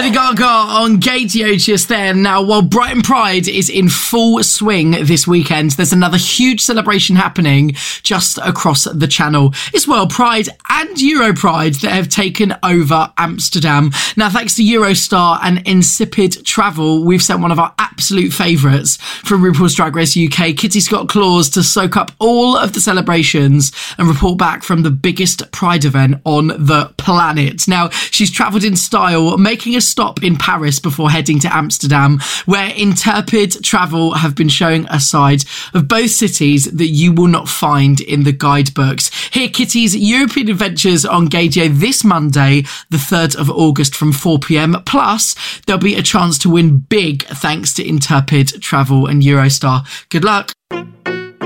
Lady Gaga on Gaydio just then. Now, while Brighton Pride is in full swing this weekend, there's another huge celebration happening just across the channel. It's World Pride and Euro Pride that have taken over Amsterdam. Now, thanks to Eurostar and Insipid Travel, we've sent one of our absolute favourites from RuPaul's Drag Race UK, Kitty Scott-Claus, to soak up all of the celebrations and report back from the biggest Pride event on the planet. Now, she's travelled in style, making a stop in Paris before heading to Amsterdam, where Intrepid Travel have been showing a side of both cities that you will not find in the guidebooks. Hear Kitty's European adventures on Gaydio this Monday, the 3rd of August from 4 p.m. Plus, there'll be a chance to win big thanks to Intrepid Travel and Eurostar. Good luck.